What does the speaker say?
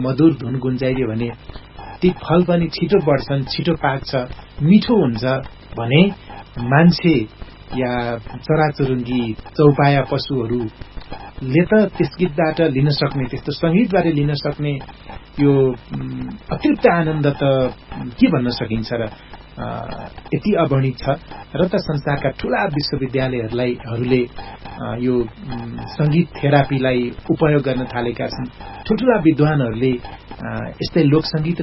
मधुर धुन गुन्जाइदियो भने ती फल पनि छिटो बढ्छन्, छिटो पाक्छ, मिठो हुन्छ भने मान्छे या चराचुरुङ्गी चौपाया पशुहरूले त त्यस गीतबाट लिन सक्ने, त्यस्तो संगीतबाट लिन सक्ने यो अतिरिक्त आनन्द त के भन्न सकिन्छ र यति अगणित छ। र त संसारका ठूला विश्वविद्यालयहरूले यो संगीत थेरापीलाई उपयोग गर्न थालेका छन्। ठूला विद्वानहरूले यस्तै लोक संगीत